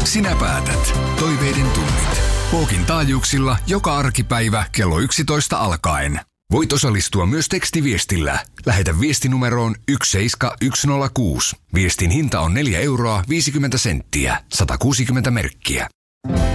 Sinä päätät. Toiveiden tunnit. Pookin taajuuksilla joka arkipäivä kello 11 alkaen. Voit osallistua myös tekstiviestillä. Lähetä viestinumeroon 17106. Viestin hinta on 4,50 €, 160 merkkiä.